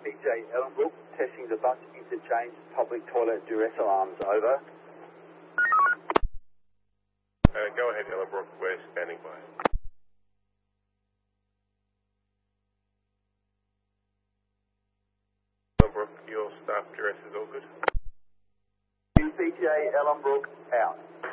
PJ Ellenbrook, testing the bus interchange public toilet duress alarms, over. Go ahead, Ellenbrook, we're standing by. Ellenbrook, your staff duress is all good? PJ Ellenbrook, out.